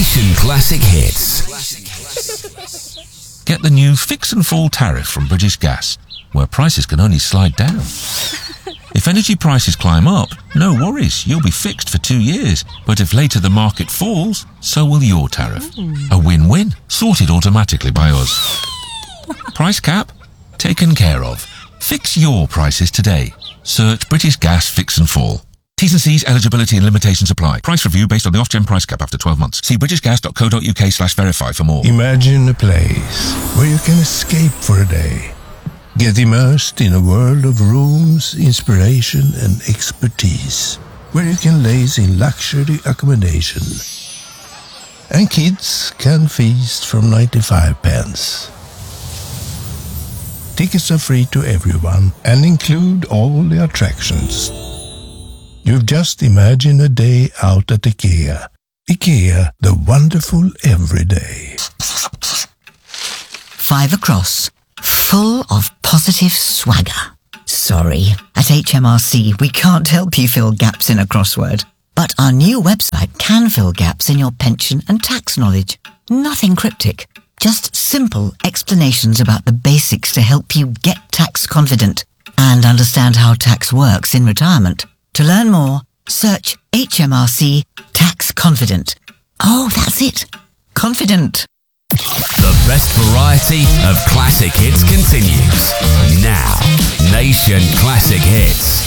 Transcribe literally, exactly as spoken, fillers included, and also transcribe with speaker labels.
Speaker 1: Nation Classic Hits.
Speaker 2: Get the new Fix and Fall tariff from British Gas, where prices can only slide down. If energy prices climb up, no worries, you'll be fixed for two years. But if later the market falls, so will your tariff. A win-win, sorted automatically by us. Price cap? Taken care of. Fix your prices today. Search British Gas Fix and Fall. T's and C's, eligibility and limitations apply. Price review based on the Ofgem price cap after twelve months. See britishgas.co.uk slash verify for more.
Speaker 3: Imagine a place where you can escape for a day. Get immersed in a world of rooms, inspiration and expertise. Where you can laze in luxury accommodation. And kids can feast from ninety-five pence. Tickets are free to everyone and include all the attractions. You've just imagined a day out at IKEA. IKEA, the wonderful everyday.
Speaker 4: Five across, full of positive swagger. Sorry, at H M R C we can't help you fill gaps in a crossword. But our new website can fill gaps in your pension and tax knowledge. Nothing cryptic, just simple explanations about the basics to help you get tax confident and understand how tax works in retirement. To learn more, search H M R C Tax Confident. Oh, that's it. Confident.
Speaker 1: The best variety of classic hits continues. Now, Nation Classic Hits.